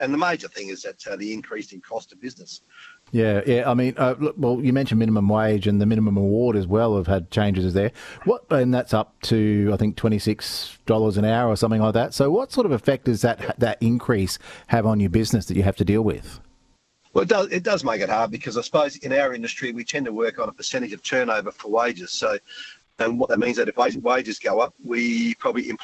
And the major thing is that the increase in cost of business. Yeah. I mean, look, well, you mentioned minimum wage and the minimum award as well have had changes there. And that's up to, I think, $26 an hour or something like that. So what sort of effect does that increase have on your business that you have to deal with? Well, it does make it hard because I suppose in our industry we tend to work on a percentage of turnover for wages. So, and what that means that if wages go up, we probably